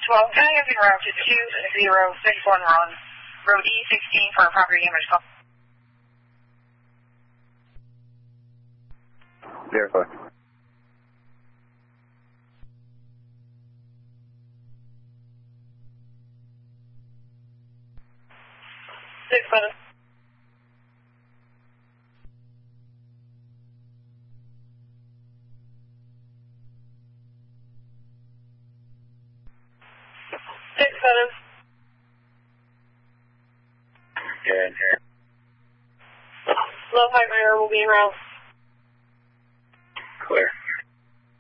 12, can I have you route to 2061 Ron, Road E16 for a property damage call? Verify. Six seven. Good. Low height radar will be en route. Clear.